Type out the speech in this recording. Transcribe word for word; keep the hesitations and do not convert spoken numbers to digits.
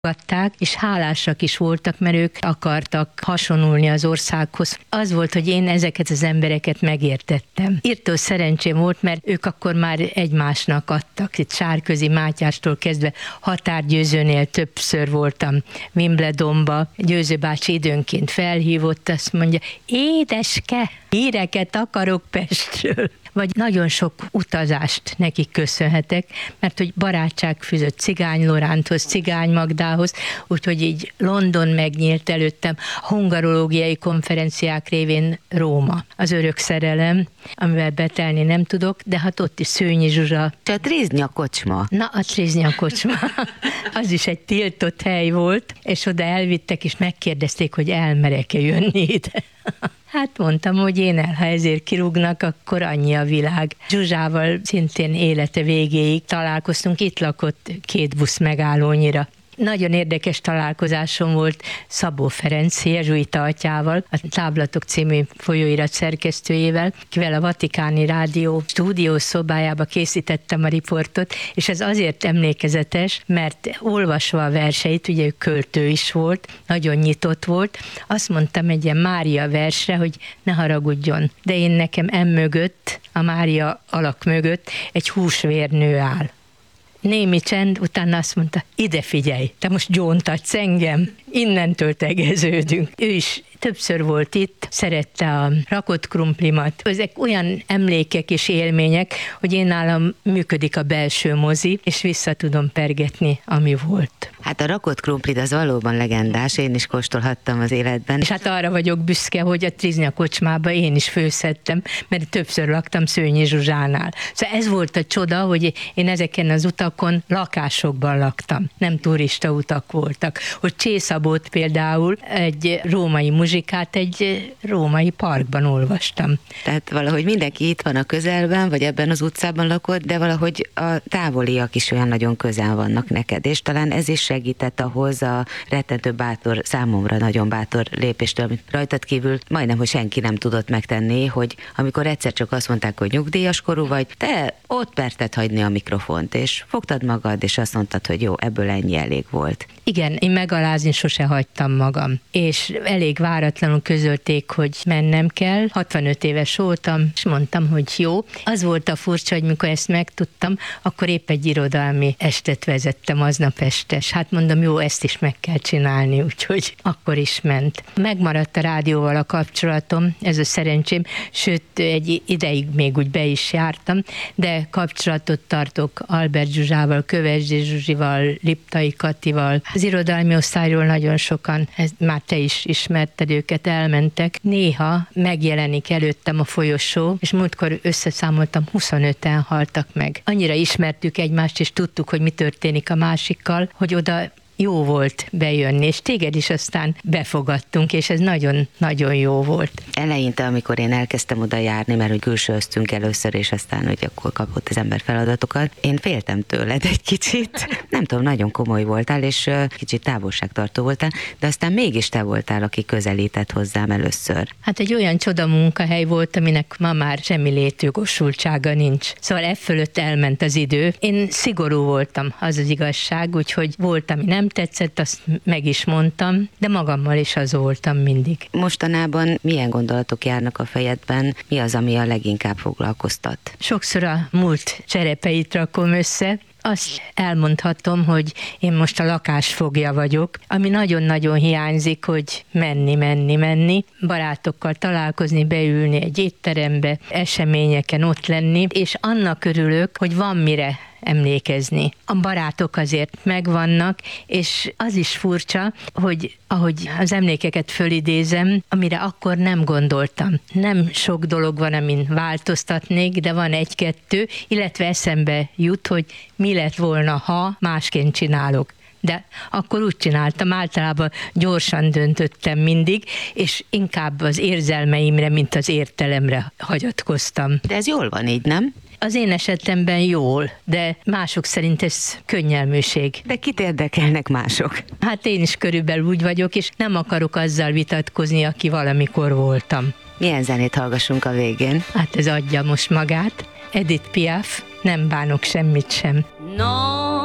támogatták, és hálásak is voltak, mert ők akartak hasonulni az országhoz. Az volt, hogy én ezeket az embereket megértettem. Írtó szerencsém volt, mert ők akkor már egymásnak adtak. Itt Sárközi Mátyástól kezdve határgyőzőnél többször voltam Wimbledonba. Győző bácsi időnként felhívott, azt mondja, édeske, híreket akarok Pestről. Vagy nagyon sok utazást nekik köszönhetek, mert hogy barátság fűzött Cigány Loránthoz, Cigány Magdához, úgyhogy így London megnyílt előttem, a hungarológiai konferenciák révén Róma, az örök szerelem, amivel betelni nem tudok, de hát ott is Szőnyi Zsuzsa. A Triznya kocsma. Na, a Triznya kocsma. Az is egy tiltott hely volt, és oda elvittek, és megkérdezték, hogy elmerek-e jönni ide. Hát mondtam, hogy én el, ha ezért kirúgnak, akkor annyi a világ. Zsuzsával szintén élete végéig találkoztunk, itt lakott két busz megállónyira. Nagyon érdekes találkozásom volt Szabó Ferenc jezsuita atyával, a Táblatok című folyóirat szerkesztőjével, kivel a Vatikáni Rádió stúdiós szobájába készítettem a riportot, és ez azért emlékezetes, mert olvasva a verseit, ugye ő költő is volt, nagyon nyitott volt, azt mondtam egy ilyen Mária versre, hogy ne haragudjon, de én nekem emögött, a Mária alak mögött egy húsvérnő áll. Némi csend, utána azt mondta, ide figyelj, te most gyóntatsz engem, innentől tegeződünk. Ő is többször volt itt, szerette a rakott krumplimat. Ezek olyan emlékek és élmények, hogy én nálam működik a belső mozi, és vissza tudom pergetni, ami volt. Hát a rakott krumplit az valóban legendás, én is kóstolhattam az életben. És hát arra vagyok büszke, hogy a Triznya kocsmába én is főzhettem, mert többször laktam Szőnyi Zsuzsánál. Szóval ez volt a csoda, hogy én ezeken az utakon lakásokban laktam, nem turista utak voltak. Hogy Csészabót például egy római muzsikát egy római parkban olvastam. Tehát valahogy mindenki itt van a közelben, vagy ebben az utcában lakott, de valahogy a távoliak is olyan nagyon közel vannak neked, és talán ez is segített ahhoz a rettentő bátor, számomra nagyon bátor lépéstől, amit rajtad kívül majdnem, hogy senki nem tudott megtenni, hogy amikor egyszer csak azt mondták, hogy nyugdíjas korú vagy, te ott merted hagyni a mikrofont, és fogtad magad, és azt mondtad, hogy jó, ebből ennyi elég volt. Igen, én megalázni sose hagytam magam, és elég váratlanul közölték, hogy mennem kell. hatvanöt éves voltam, és mondtam, hogy jó. Az volt a furcsa, hogy mikor ezt megtudtam, akkor épp egy irodalmi estet vezettem aznap este. Hát mondom, jó, ezt is meg kell csinálni, úgyhogy akkor is ment. Megmaradt a rádióval a kapcsolatom, ez a szerencsém, sőt, egy ideig még úgy be is jártam, de kapcsolatot tartok Albert Zsuzsával, Kövesdi Zsuzsival, Liptai Katival. Az irodalmi osztályról nagyon sokan, ez, már te is ismerted őket, elmentek. Néha megjelenik előttem a folyosó, és múltkor összeszámoltam, huszonöten haltak meg. Annyira ismertük egymást, és tudtuk, hogy mi történik a másikkal, hogy oda jó volt bejönni, és téged is aztán befogadtunk, és ez nagyon-nagyon jó volt. Eleinte, amikor én elkezdtem oda járni, mert hogy külsőztünk először, és aztán, hogy akkor kapott az ember feladatokat, én féltem tőled egy kicsit. Nem tudom, nagyon komoly voltál, és kicsit távolságtartó voltál, de aztán mégis te voltál, aki közelített hozzám először. Hát egy olyan csoda munkahely volt, aminek ma már semmi létjogosultsága nincs. Szóval e fölött elment az idő. Én szigorú voltam, az az igazság, úgyhogy volt, ami nem tetszett, azt meg is mondtam, de magammal is az voltam mindig. Mostanában milyen gondolatok járnak a fejedben? Mi az, ami a leginkább foglalkoztat? Sokszor a múlt cserepeit rakom össze. Azt elmondhatom, hogy én most a lakásfogja vagyok, ami nagyon-nagyon hiányzik, hogy menni, menni, menni, barátokkal találkozni, beülni egy étterembe, eseményeken ott lenni, és annak örülök, hogy van mire emlékezni. A barátok azért megvannak, és az is furcsa, hogy ahogy az emlékeket fölidézem, amire akkor nem gondoltam. Nem sok dolog van, amin változtatnék, de van egy-kettő, illetve eszembe jut, hogy mi lett volna, ha másként csinálok. De akkor úgy csináltam, általában gyorsan döntöttem mindig, és inkább az érzelmeimre, mint az értelemre hagyatkoztam. De ez jól van így, nem? Az én esetemben jól, de mások szerint ez könnyelműség. De kit érdekelnek mások? Hát én is körülbelül úgy vagyok, és nem akarok azzal vitatkozni, aki valamikor voltam. Milyen zenét hallgassunk a végén? Hát ez adja most magát. Edith Piaf, nem bánok semmit sem. No.